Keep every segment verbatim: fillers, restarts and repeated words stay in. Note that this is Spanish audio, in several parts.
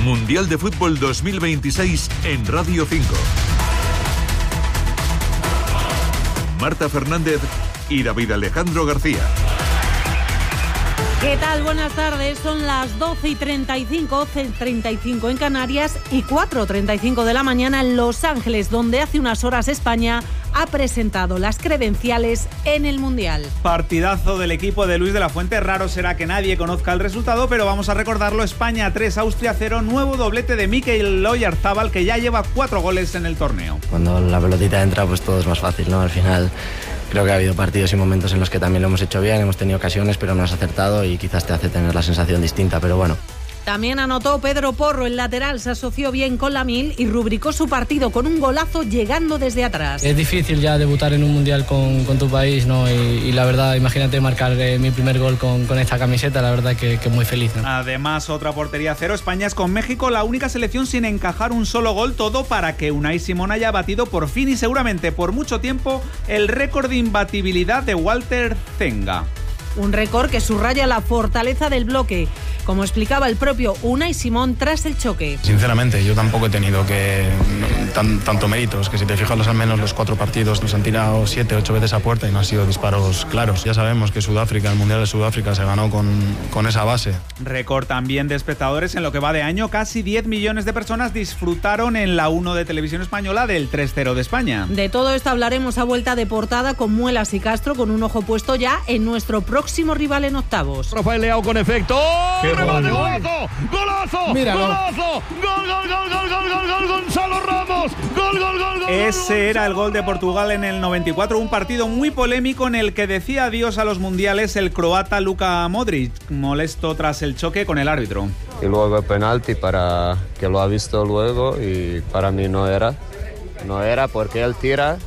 Mundial de Fútbol dos mil veintiséis en Radio cinco. Marta Fernández y David Alejandro García. ¿Qué tal? Buenas tardes. Son las doce y treinta y cinco, once y treinta y cinco en Canarias y cuatro y treinta y cinco de la mañana en Los Ángeles, donde hace unas horas España ha presentado las credenciales en el Mundial. Partidazo del equipo de Luis de la Fuente. Raro será que nadie conozca el resultado, pero vamos a recordarlo. España tres, Austria cero, nuevo doblete de Mikel Oyarzábal, que ya lleva cuatro goles en el torneo. Cuando la pelotita entra, pues todo es más fácil, ¿no? Al final creo que ha habido partidos y momentos en los que también lo hemos hecho bien, hemos tenido ocasiones, pero no has acertado y quizás te hace tener la sensación distinta, pero bueno. También anotó Pedro Porro, el lateral, se asoció bien con Lamil y rubricó su partido con un golazo llegando desde atrás. Es difícil ya debutar en un mundial con, con tu país, ¿no? Y, y la verdad, imagínate marcar eh, mi primer gol con, con esta camiseta, la verdad que, que muy feliz, ¿no? Además, otra portería cero. España es con México la única selección sin encajar un solo gol, todo para que Unai Simón haya batido por fin y seguramente por mucho tiempo el récord de imbatibilidad de Walter Zenga. Un récord que subraya la fortaleza del bloque, como explicaba el propio Unai Simón tras el choque. Sinceramente, yo tampoco he tenido que tan, tanto méritos, que si te fijas al menos los cuatro partidos nos han tirado siete, ocho veces a puerta y no han sido disparos claros. Ya sabemos que Sudáfrica, el Mundial de Sudáfrica se ganó con, con esa base. Récord también de espectadores en lo que va de año. Casi diez millones de personas disfrutaron en la uno de Televisión Española del tres cero de España. De todo esto hablaremos a vuelta de portada con Muelas y Castro, con un ojo puesto ya en nuestro próximo próximo rival en octavos. Rafael Leao con efecto. ¡Qué ¡Remate, gol! golazo! ¡Golazo! Míralo. ¡Golazo! ¡Gol, gol, gol, gol, gol, gol, gol! ¡Gonzalo Ramos! ¡Gol, gol, gol, gol! Ese era el gol de Portugal en el noventa y cuatro, un partido muy polémico en el que decía adiós a los mundiales el croata Luka Modric, molesto tras el choque con el árbitro. Y luego el penalti para que lo ha visto luego y para mí no era. No era porque él tira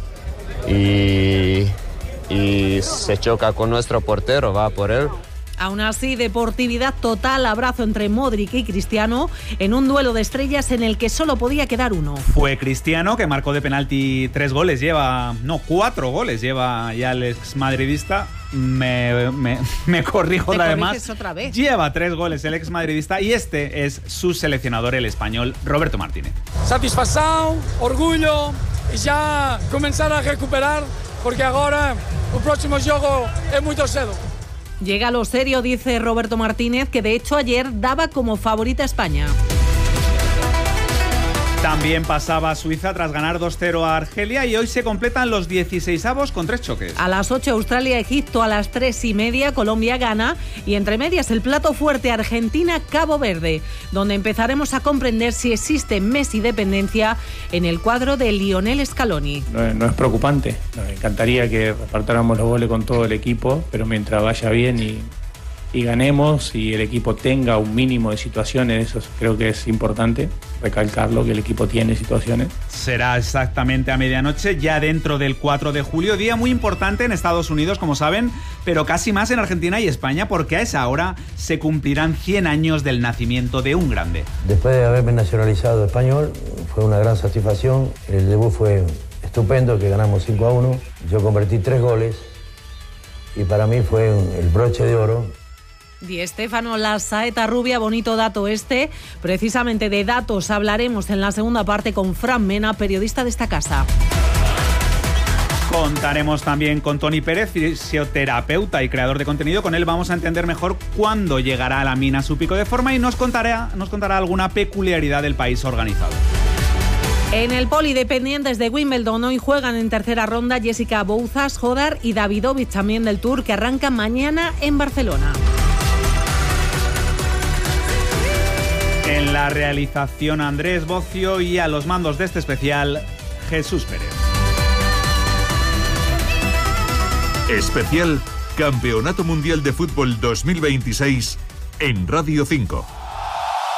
y... y se choca con nuestro portero, va por él. Aún así, deportividad total, abrazo entre Modric y Cristiano en un duelo de estrellas en el que solo podía quedar uno. Fue Cristiano, que marcó de penalti tres goles, lleva, no, cuatro goles lleva ya el exmadridista. Me, me, me corrijo ¿Te además. otra vez? Lleva tres goles el exmadridista y este es su seleccionador, el español Roberto Martínez. Satisfacción, orgullo y ya comenzar a recuperar, porque ahora el próximo juego es muy cedo. Llega lo serio, dice Roberto Martínez, que de hecho ayer daba como favorita a España. También pasaba a Suiza tras ganar dos cero a Argelia y hoy se completan los dieciseisavos con tres choques. A las ocho Australia-Egipto, a las tres y media Colombia-Ghana y entre medias el plato fuerte Argentina-Cabo Verde, donde empezaremos a comprender si existe Messi-dependencia en el cuadro de Lionel Scaloni. No, no es preocupante, nos encantaría que repartáramos los goles con todo el equipo, pero mientras vaya bien y... y ganemos y el equipo tenga un mínimo de situaciones, eso creo que es importante recalcarlo, que el equipo tiene situaciones. Será exactamente a medianoche, ya dentro del cuatro de julio, día muy importante en Estados Unidos, como saben, pero casi más en Argentina y España, porque a esa hora se cumplirán cien años del nacimiento de un grande. Después de haberme nacionalizado español, fue una gran satisfacción, el debut fue estupendo, que ganamos cinco a uno, yo convertí tres goles y para mí fue un, el broche de oro. Di Stéfano, la saeta rubia, bonito dato este. Precisamente de datos hablaremos en la segunda parte con Fran Mena, periodista de esta casa. Contaremos también con Tony Pérez, fisioterapeuta y creador de contenido. Con él vamos a entender mejor cuándo llegará a la mina su pico de forma y nos contará, nos contará alguna peculiaridad del país organizado. En el polidependientes de Wimbledon hoy juegan en tercera ronda Jessica Bouzas, Hodar y Davidovich, también del Tour, que arranca mañana en Barcelona. En la realización Andrés Bocio y a los mandos de este especial Jesús Pérez. Especial Campeonato Mundial de Fútbol dos mil veintiséis en Radio cinco.